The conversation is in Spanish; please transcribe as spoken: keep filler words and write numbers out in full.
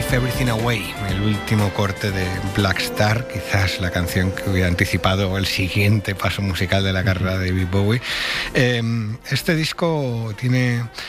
Give Everything Away, el último corte de Black Star, quizás la canción que hubiera anticipado el siguiente paso musical de la carrera de David Bowie. Eh, este disco tiene